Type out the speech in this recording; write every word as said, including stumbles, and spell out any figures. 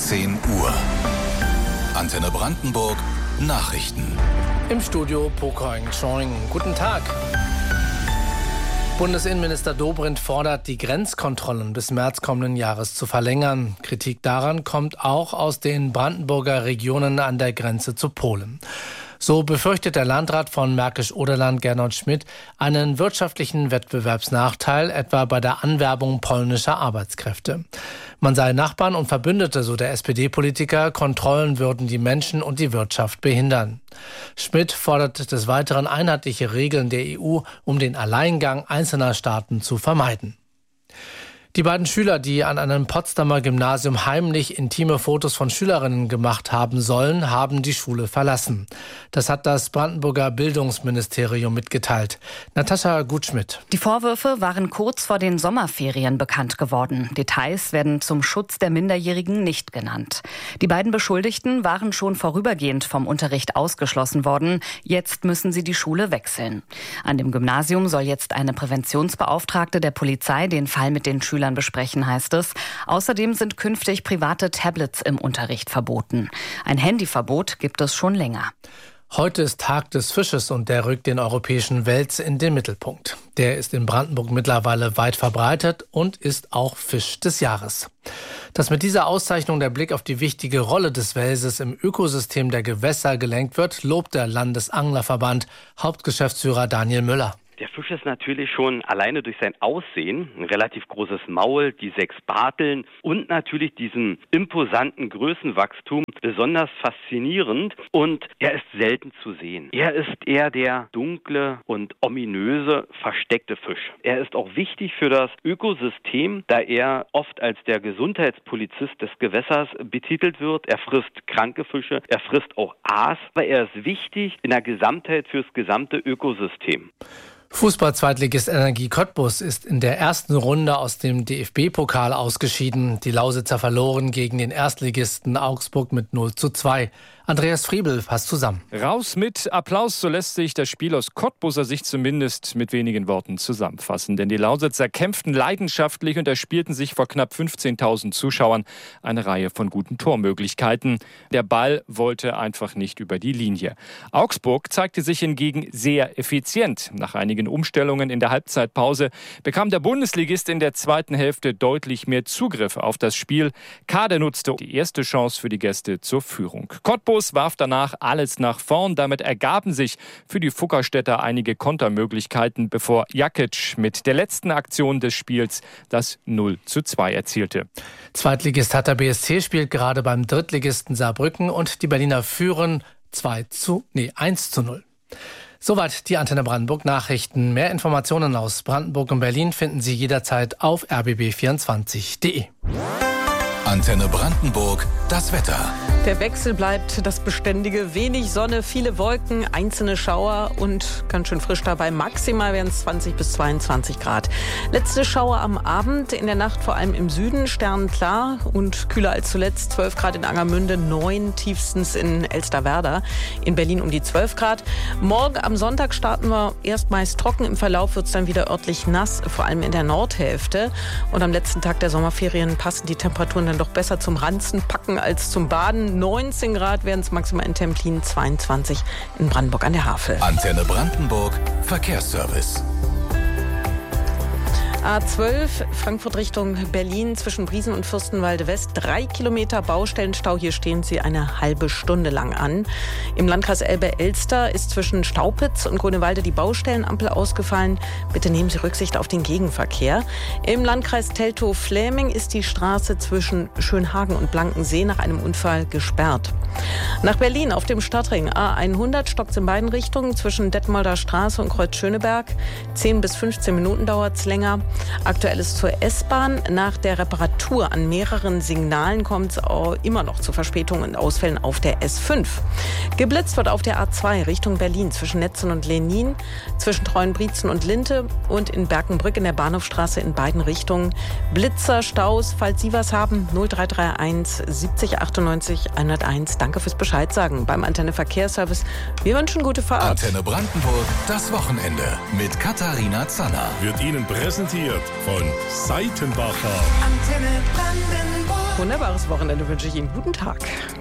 zehn Uhr. Antenne Brandenburg Nachrichten. Im Studio Pokoing Choing. Guten Tag. Bundesinnenminister Dobrindt fordert, die Grenzkontrollen bis März kommenden Jahres zu verlängern. Kritik daran kommt auch aus den Brandenburger Regionen an der Grenze zu Polen. So befürchtet der Landrat von Märkisch-Oderland, Gernot Schmidt, einen wirtschaftlichen Wettbewerbsnachteil, etwa bei der Anwerbung polnischer Arbeitskräfte. Man sei Nachbarn und Verbündete, so der S P D-Politiker, Kontrollen würden die Menschen und die Wirtschaft behindern. Schmidt fordert des Weiteren einheitliche Regeln der E U, um den Alleingang einzelner Staaten zu vermeiden. Die beiden Schüler, die an einem Potsdamer Gymnasium heimlich intime Fotos von Schülerinnen gemacht haben sollen, haben die Schule verlassen. Das hat das Brandenburger Bildungsministerium mitgeteilt. Natascha Gutschmidt. Die Vorwürfe waren kurz vor den Sommerferien bekannt geworden. Details werden zum Schutz der Minderjährigen nicht genannt. Die beiden Beschuldigten waren schon vorübergehend vom Unterricht ausgeschlossen worden. Jetzt müssen sie die Schule wechseln. An dem Gymnasium soll jetzt eine Präventionsbeauftragte der Polizei den Fall mit den Schülern besprechen, heißt es. Außerdem sind künftig private Tablets im Unterricht verboten. Ein Handyverbot gibt es schon länger. Heute ist Tag des Fisches und der rückt den europäischen Wels in den Mittelpunkt. Der ist in Brandenburg mittlerweile weit verbreitet und ist auch Fisch des Jahres. Dass mit dieser Auszeichnung der Blick auf die wichtige Rolle des Welses im Ökosystem der Gewässer gelenkt wird, lobt der Landesanglerverband Hauptgeschäftsführer Daniel Müller. Der Fisch ist natürlich schon alleine durch sein Aussehen, ein relativ großes Maul, die sechs Barteln und natürlich diesen imposanten Größenwachstum besonders faszinierend, und er ist selten zu sehen. Er ist eher der dunkle und ominöse, versteckte Fisch. Er ist auch wichtig für das Ökosystem, da er oft als der Gesundheitspolizist des Gewässers betitelt wird. Er frisst kranke Fische, er frisst auch Aas, aber er ist wichtig in der Gesamtheit fürs gesamte Ökosystem. Fußball-Zweitligist Energie Cottbus ist in der ersten Runde aus dem D F B-Pokal ausgeschieden. Die Lausitzer verloren gegen den Erstligisten Augsburg mit null zu zwei. Andreas Friebel fasst zusammen. Raus mit Applaus, so lässt sich das Spiel aus Cottbuser Sicht zumindest mit wenigen Worten zusammenfassen. Denn die Lausitzer kämpften leidenschaftlich und erspielten sich vor knapp fünfzehntausend Zuschauern eine Reihe von guten Tormöglichkeiten. Der Ball wollte einfach nicht über die Linie. Augsburg zeigte sich hingegen sehr effizient. Nach einigen Umstellungen in der Halbzeitpause bekam der Bundesligist in der zweiten Hälfte deutlich mehr Zugriff auf das Spiel. Kader nutzte die erste Chance für die Gäste zur Führung. Cottbus warf danach alles nach vorn. Damit ergaben sich für die Fuggerstädter einige Kontermöglichkeiten, bevor Jakic mit der letzten Aktion des Spiels das null zu zwei erzielte. Zweitligist Hertha B S C spielt gerade beim Drittligisten Saarbrücken und die Berliner führen zwei zu, nee, eins zu null. Soweit die Antenne Brandenburg Nachrichten. Mehr Informationen aus Brandenburg und Berlin finden Sie jederzeit auf r b b vierundzwanzig punkt d e. Antenne Brandenburg, das Wetter. Der Wechsel bleibt das Beständige. Wenig Sonne, viele Wolken, einzelne Schauer und ganz schön frisch dabei. Maximal werden es zwanzig bis zweiundzwanzig Grad. Letzte Schauer am Abend, in der Nacht vor allem im Süden, sternklar und kühler als zuletzt. zwölf Grad in Angermünde, neun tiefstens in Elsterwerda. In Berlin um die zwölf Grad. Morgen am Sonntag starten wir erst meist trocken. Im Verlauf wird es dann wieder örtlich nass, vor allem in der Nordhälfte. Und am letzten Tag der Sommerferien passen die Temperaturen dann doch besser zum Ranzen, Packen als zum Baden. neunzehn Grad werden es maximal in Templin, zweiundzwanzig in Brandenburg an der Havel. Antenne Brandenburg, Verkehrsservice. A zwölf, Frankfurt Richtung Berlin, zwischen Briesen und Fürstenwalde West. Drei Kilometer Baustellenstau, hier stehen sie eine halbe Stunde lang an. Im Landkreis Elbe-Elster ist zwischen Staupitz und Grunewalde die Baustellenampel ausgefallen. Bitte nehmen Sie Rücksicht auf den Gegenverkehr. Im Landkreis Teltow-Fläming ist die Straße zwischen Schönhagen und Blankensee nach einem Unfall gesperrt. Nach Berlin auf dem Stadtring A hundert stockt es in beiden Richtungen zwischen Detmolder Straße und Kreuz Schöneberg. zehn bis fünfzehn Minuten dauert es länger. Aktuelles zur S-Bahn. Nach der Reparatur an mehreren Signalen kommt es immer noch zu Verspätungen und Ausfällen auf der S fünf. Geblitzt wird auf der A zwei Richtung Berlin zwischen Netzen und Lenin, zwischen Treuenbrietzen und Linte und in Berkenbrück in der Bahnhofstraße in beiden Richtungen. Blitzer, Staus, falls Sie was haben, null drei drei eins siebzig achtundneunzig hunderteins. Danke fürs Bescheid sagen beim Antenne Verkehrsservice. Wir wünschen gute Fahrt. Antenne Brandenburg, das Wochenende mit Katharina Zanner. Wird Ihnen präsentiert von Seitenbacher. Antenne Brandenburg. Wunderbares Wochenende wünsche ich Ihnen. Guten Tag.